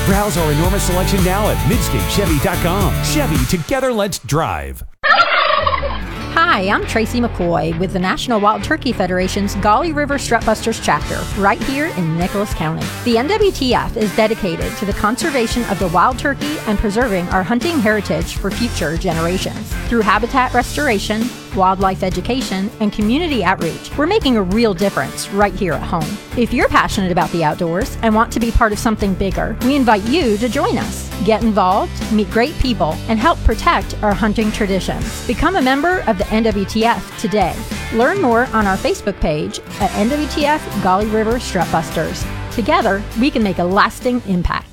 Browse our enormous selection now at midstakechevy.com. Chevy, together let's drive. Hi, I'm Tracy McCoy with the National Wild Turkey Federation's Gauley River Strutbusters chapter, right here in Nicholas County. The NWTF is dedicated to the conservation of the wild turkey and preserving our hunting heritage for future generations. Through habitat restoration, wildlife education, and community outreach, we're making a real difference right here at home. If you're passionate about the outdoors and want to be part of something bigger, we invite you to join us. Get involved, meet great people, and help protect our hunting traditions. Become a member of the NWTF today. Learn more on our Facebook page at NWTF Gauley River Strutbusters. Together, we can make a lasting impact.